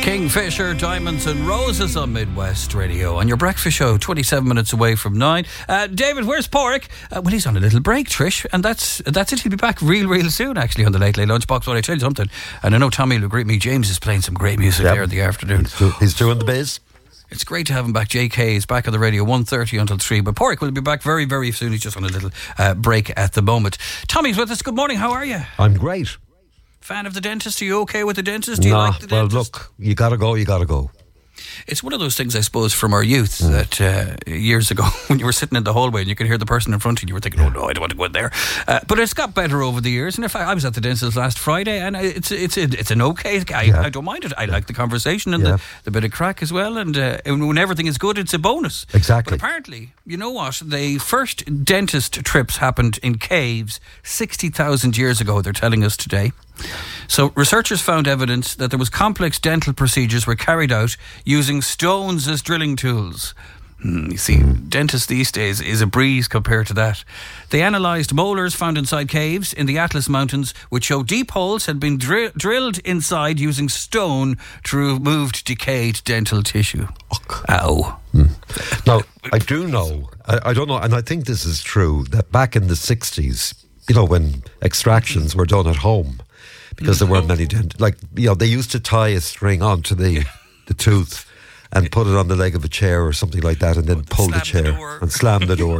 Kingfisher, Diamonds and Roses on Midwest Radio. On your breakfast show, 27 minutes away from 9. David, where's Porrick? Well, he's on a little break, Trish, and that's it. He'll be back real soon, actually, on the Late Late Lunchbox. But I tell you something, and I know Tommy will agree with me, James is playing some great music there in the afternoon. He's doing the biz. It's great to have him back. JK is back on the radio 1:30 until 3. But Porrick will be back very soon. He's just on a little break at the moment. Tommy's with us. Good morning. How are you? I'm great. Fan of the dentist? Are you okay with the dentist? Do you like the dentist? Well, look, you gotta go. It's one of those things, I suppose, from our youth that years ago, when you were sitting in the hallway and you could hear the person in front of you, you were thinking, oh no, I don't want to go in there. But it's got better over the years. And in fact, I was at the dentist last Friday, and it's an okay. I don't mind it. I like the conversation and the bit of crack as well. And when everything is good, it's a bonus. Exactly. But apparently, you know what? The first dentist trips happened in caves 60,000 years ago, they're telling us today. So researchers found evidence that there was complex dental procedures were carried out using stones as drilling tools. You see, dentists these days is a breeze compared to that. They analysed molars found inside caves in the Atlas Mountains, which show deep holes had been drilled inside using stone to remove decayed dental tissue. Ow. Now, I do know, I don't know, and I think this is true, that back in the 60s, you know, when extractions were done at home, because there weren't many they used to tie a string onto the tooth and put it on the leg of a chair or something like that, and then pull the chair and slam the door.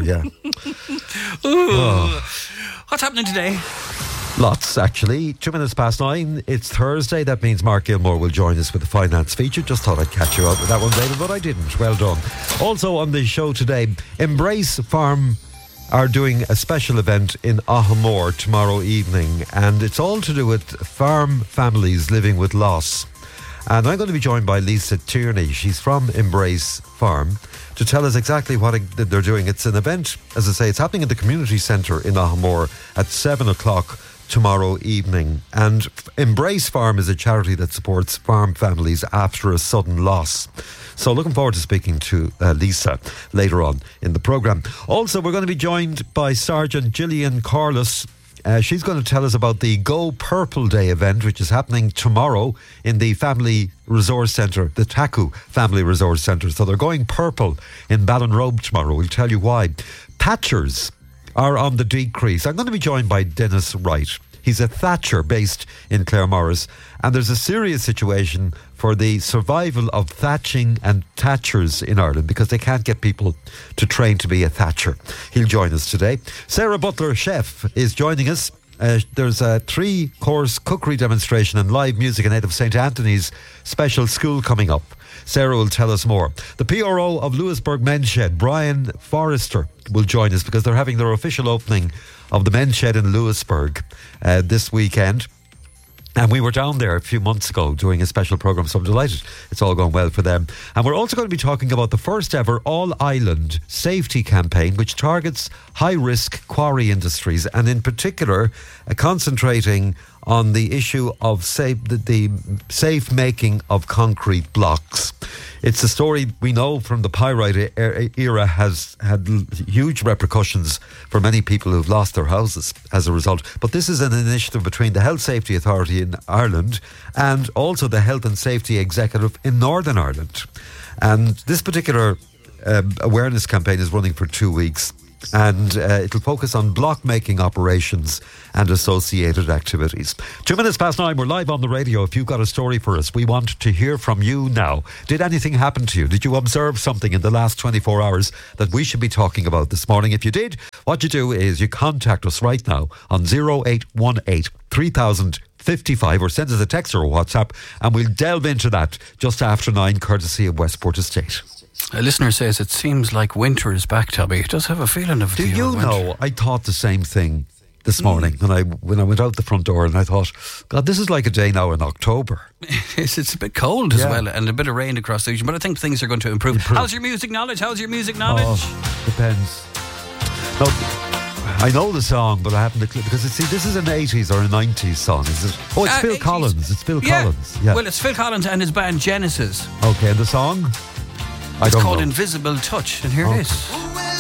What's happening today? Lots, actually. 2 minutes past 9. It's Thursday. That means Mark Gilmore will join us with the finance feature. Just thought I'd catch you out with that one, David, but I didn't. Well done. Also on the show today, Embrace Farm are doing a special event in Ahamore tomorrow evening, and it's all to do with farm families living with loss. And I'm going to be joined by Lisa Tierney. She's from Embrace Farm to tell us exactly what they're doing. It's an event, as I say, it's happening in the community centre in Ahamore at 7 o'clock tomorrow evening. And Embrace Farm is a charity that supports farm families after a sudden loss. So looking forward to speaking to Lisa later on in the programme. Also, we're going to be joined by Sergeant Gillian Corliss. She's going to tell us about the Go Purple Day event, which is happening tomorrow in the Family Resource Centre, the Taku Family Resource Centre. So they're going purple in Ballinrobe tomorrow. We'll tell you why. Thatchers are on the decrease. I'm going to be joined by Dennis Wright. He's a thatcher based in Claremorris, and there's a serious situation for the survival of thatching and thatchers in Ireland because they can't get people to train to be a thatcher. He'll join us today. Sarah Butler, chef, is joining us. There's a 3-course cookery demonstration and live music in aid of St. Anthony's Special School coming up. Sarah will tell us more. The PRO of Lewisburg Men's Shed, Brian Forrester, will join us because they're having their official opening of the Men's Shed in Lewisburg this weekend. And we were down there a few months ago doing a special programme, so I'm delighted it's all going well for them. And we're also going to be talking about the first ever all-island safety campaign, which targets high-risk quarry industries, and in particular concentrating on the issue of the safe making of concrete blocks. It's a story we know from the Pyrite era has had huge repercussions for many people who've lost their houses as a result. But this is an initiative between the Health Safety Authority in Ireland and also the Health and Safety Executive in Northern Ireland. And this particular awareness campaign is running for 2 weeks. And it'll focus on block making operations and associated activities. 2 minutes past 9, we're live on the radio. If you've got a story for us, we want to hear from you now. Did anything happen to you? Did you observe something in the last 24 hours that we should be talking about this morning? If you did, what you do is you contact us right now on 0818 3000 55 or send us a text or a WhatsApp, and we'll delve into that just after 9, courtesy of Westport Estate. A listener says it seems like winter is back, Tommy. It does have a feeling of Do you know, I thought the same thing this morning when I went out the front door, and I thought, God, this is like a day now in October. It's a bit cold as well, and a bit of rain across the region, but I think things are going to improve. How's your music knowledge? Oh, depends. No, I know the song, but I haven't the clip because this is an 80s or a 90s song, is it? Oh, it's Phil 80s. Collins. It's Phil Collins. Yeah. Well, it's Phil Collins and his band Genesis. Okay, and the song? It's called Invisible Touch, and here it is.